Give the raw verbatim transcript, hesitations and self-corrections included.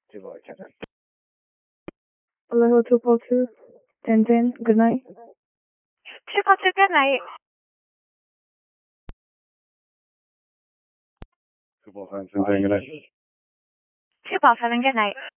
two four ten ten. Hello, two four two, ten ten, good night. two four two, good night. two four five ten ten, good night. two four seven, good night.